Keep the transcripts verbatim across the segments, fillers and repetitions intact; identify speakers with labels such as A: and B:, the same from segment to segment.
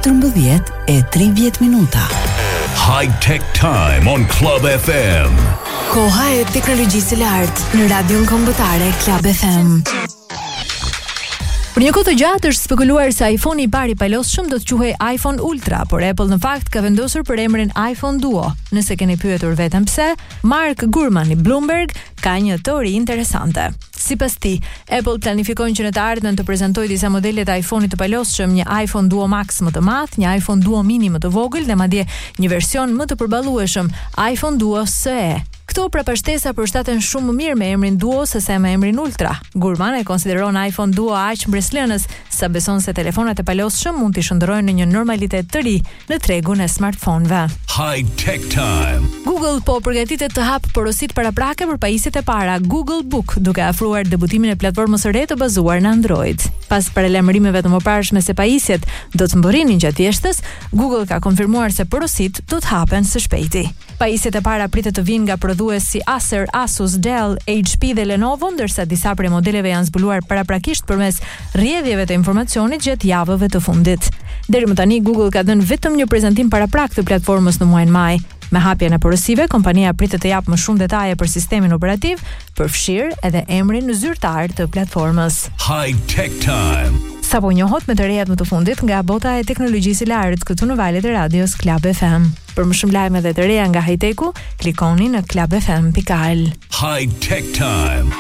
A: katërmbëdhjetë e tridhjetë minuta.
B: High Tech Time on Club F M.
C: Koha e teknologjisë së lartë në radion kombëtare Club F M.
D: Për një kohë të gjatë është spekuluar se iPhone-i i parë i palosshëm do të quhej iPhone Ultra, por Apple në fakt ka vendosur për emrin iPhone Duo. Nëse keni pyetur veten pse, Mark Gurman i Bloomberg ka një teori interesante. Sipas tij, Apple planifikon që në të ardhmen të prezantojë disa modele të iPhone-it të palosshëm, një iPhone Duo Max më të madh, një iPhone Duo Mini më të vogël dhe madje një version më të përballueshëm, iPhone Duo S E. Këto prapashtesa përshtaten shumë më mirë me emrin Duo sesa me emrin Ultra. Gurman e konsideron iPhone Duo aq mbreslënës sa beson se telefonat e palosshëm mund t'i shndrojnë në një normalitet të ri në tregun e smartphone-ve.
B: High Tech Time.
D: Google po përgatitet të hapë porosit paraprake për pajisjet e para Google Book, duke afruar debutimin e platformës së re të bazuar në Android. Pas paralajmërimeve të mëparshme se pajisjet do të mbërrinin gjatë jashtës, Google ka konfirmuar se porosit do të hapen së shpejti. Pajisjet e para pritet të vinë nga prodhues si Acer, Asus, Dell, H P dhe Lenovo, ndërsa disa prej modeleve janë zbuluar paraprakisht përmes rrjedhjeve të informacionit gjatë javëve të fundit. Deri më tani Google ka dhënë vetëm një prezantim paraprak të platformës në muajin maj. Me hapjen e porosive, kompania pritet të japë më shumë detaje për sistemin operativ, përfshirë edhe emrin zyrtar të platformës.
B: High Tech Time.
D: Sapo njohot me të rejat më të fundit nga bota e teknologjisë së lartë këtu në valët e radios Club F M. Për më shumë lajme dhe të reja nga high-techu, klikoni në club f m dot a l.
B: High Tech Time.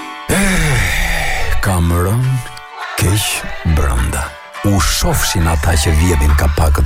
E: Kam rënë keq brenda. U shofshin ata që vjedhin kapakët